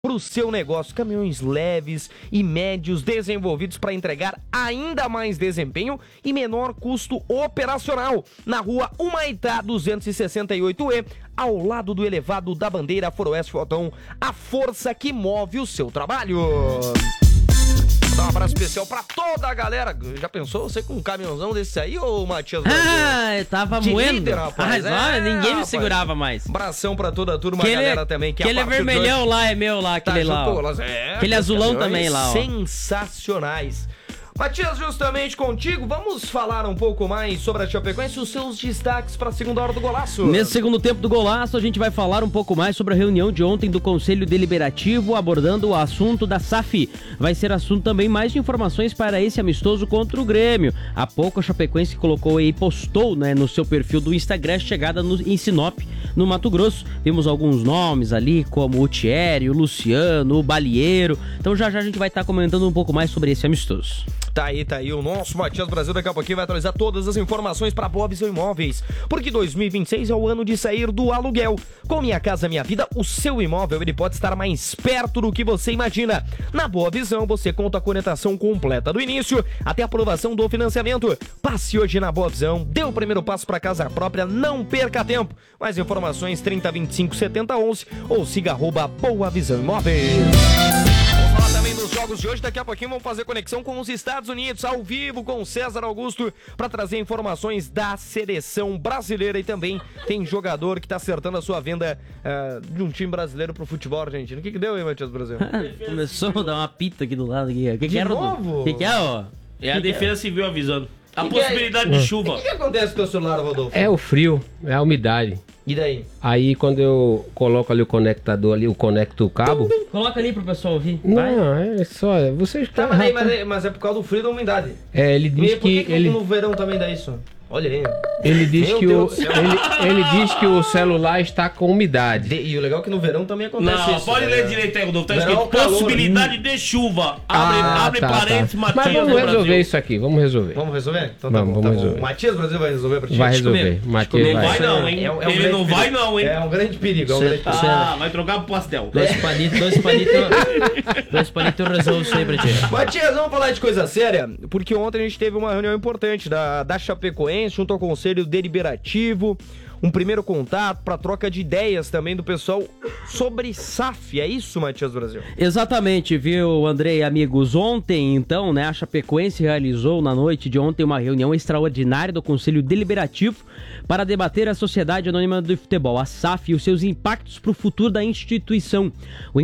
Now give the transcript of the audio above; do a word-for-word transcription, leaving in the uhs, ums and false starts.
para o seu negócio, caminhões leves e médios desenvolvidos para entregar ainda mais desempenho e menor custo operacional. Na rua Humaitá duzentos e sessenta e oito E, ao lado do elevado da bandeira Foroeste Fotão, a força que move o seu trabalho. Vou dar um abraço especial pra toda a galera. Já pensou você com um caminhãozão desse aí, ô Matias? Ah, eu tava de moendo. Líder, rapaz. Ah, é, ninguém me rapaz. segurava mais. Abração pra toda a turma, Aquele, a galera também. Que aquele a vermelhão lá é meu lá, aquele tá lá. junto, Ó. é, aquele azulão também lá, ó. Sensacionais. Matias, justamente contigo, vamos falar um pouco mais sobre a Chapecoense e os seus destaques para a segunda hora do Golaço. Nesse segundo tempo do Golaço, a gente vai falar um pouco mais sobre a reunião de ontem do Conselho Deliberativo, abordando o assunto da S A F. Vai ser assunto também mais de informações para esse amistoso contra o Grêmio. Há pouco a Chapecoense colocou e postou, né, no seu perfil do Instagram chegada no, em Sinop, no Mato Grosso. Temos alguns nomes ali, como o Thierry, o Luciano, o Balieiro. Então já já a gente vai estar comentando um pouco mais sobre esse amistoso. Tá aí, tá aí, o nosso Matias Brasil daqui a pouquinho vai atualizar todas as informações para Boa Visão Imóveis, porque dois mil e vinte e seis é o ano de sair do aluguel. Com Minha Casa Minha Vida, o seu imóvel ele pode estar mais perto do que você imagina. Na Boa Visão você conta com a orientação completa do início até a aprovação do financiamento. Passe hoje na Boa Visão, dê o primeiro passo para casa própria, não perca tempo. Mais informações trinta, vinte e cinco, setenta, onze ou siga arroba Boa Visão Imóveis. Vamos falar também dos jogos de hoje, daqui a pouquinho vamos fazer conexão com os Estados Unidos, ao vivo com o César Augusto, para trazer informações da seleção brasileira e também tem jogador que tá acertando a sua venda uh, de um time brasileiro pro futebol argentino. O que que deu aí, Matias Brasil? Começou a dar uma pita aqui do lado. O que, que, de era, novo? O que, que é, ó? É a que defesa que é? civil avisando. A que possibilidade que é? de chuva. O que, que acontece com o teu celular, Rodolfo? É o frio, é a umidade. E daí? Aí quando eu coloco ali o conectador ali, eu conecto o cabo. Coloca ali pro pessoal ouvir. Vai. Não, é só, você está. Tá, mas, aí, mas, é, mas é por causa do frio e da umidade. É, ele E diz por que, que que ele no verão também dá isso? Olha aí. ele diz Meu que o Deus do céu. ele, ele diz que o celular está com umidade. De- e o legal é que no verão também acontece Não, isso. pode né? ler direito aí, Rodolfo. Tá Verão, escrito calor. possibilidade de chuva. Abre, Ah, abre tá, parênteses, tá. Matias Mas vamos do resolver Brasil. isso aqui, vamos resolver. Vamos resolver? Então tá Vamos, bom, tá vamos bom. resolver. O Matias Brasil vai resolver pra ti. Vai Deixa resolver. comigo. Matias Não vai. vai não, hein? É um- é um Ele grande não perigo. vai não, hein? É um grande perigo, é um Cê- grande perigo. Ah, vai trocar pro pastel. Dois palitos, dois palitos. Dois palitos eu resolvo isso aí pra ti. Matias, vamos falar de coisa séria, porque ontem a gente teve uma reunião importante da, da Chapecoense, junto ao Conselho Deliberativo, um primeiro contato para troca de ideias também do pessoal sobre S A F, é isso, Matias Brasil? Exatamente, viu, Andrei e amigos? Ontem, então, né, a Chapecoense realizou na noite de ontem uma reunião extraordinária do Conselho Deliberativo para debater a Sociedade Anônima do Futebol, a S A F, e os seus impactos para o futuro da instituição. O